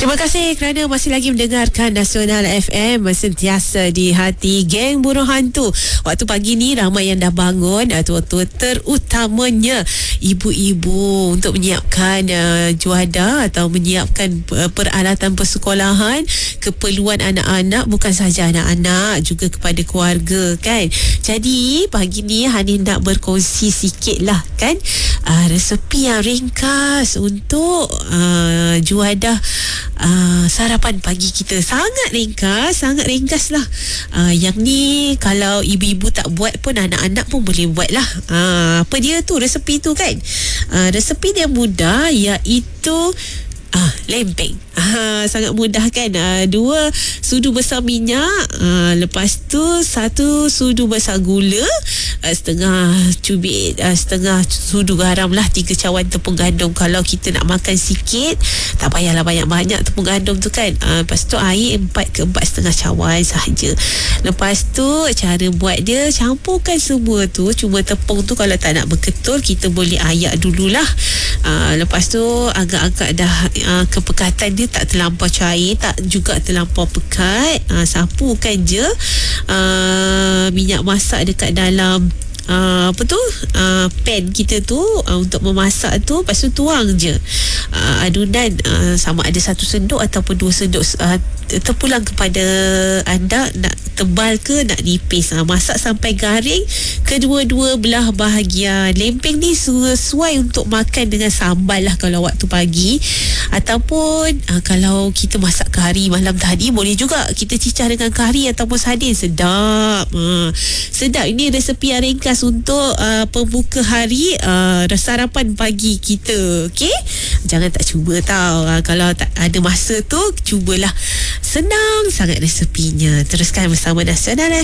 Terima kasih kerana masih lagi mendengarkan Nasional FM, sentiasa di hati geng buruh hantu. Waktu pagi ni ramai yang dah bangun, terutamanya ibu-ibu untuk menyiapkan juada atau menyiapkan peralatan persekolahan, keperluan anak-anak, bukan sahaja anak-anak, juga kepada keluarga kan. Jadi pagi ni Hanif nak berkongsi sikit lah kan, resepi yang ringkas untuk juadah sarapan pagi kita. Sangat ringkas lah. Yang ni kalau ibu-ibu tak buat pun anak-anak pun boleh buat lah. Apa dia tu resepi tu kan? Resepi dia mudah, iaitu lempeng. Sangat mudah kan. 2 sudu besar minyak, lepas tu 1 sudu besar gula, setengah cubit, setengah sudu garam lah, 3 cawan tepung gandum. Kalau kita nak makan sikit, tak payahlah banyak-banyak tepung gandum tu kan. Lepas tu air 4 ke 4,5 cawan sahaja. Lepas tu cara buat dia, campurkan semua tu. Cuma tepung tu kalau tak nak berketul, kita boleh ayak dululah. Lepas tu agak-agak dah kepekatan dia tak terlampau cair, tak juga terlampau pekat. Sapukan je minyak masak dekat dalam pan kita tu untuk memasak tu. Lepas tu tuang je adunan, sama ada 1 sendok ataupun 2 sendok, terpulang kepada anda nak tebal ke nak nipis. Masak sampai garing kedua-dua belah bahagian. Lempeng ni sesuai untuk makan dengan sambal lah kalau waktu pagi, ataupun kalau kita masak kari malam tadi, boleh juga kita cicah dengan kari ataupun sardin. Sedap. Sedap. Ini resepi yang ringkas untuk pembuka hari, sarapan pagi kita. Okey, jangan tak cuba tau. Kalau tak ada masa tu, cubalah. Senang sangat resepinya. Teruskan bersama Nasional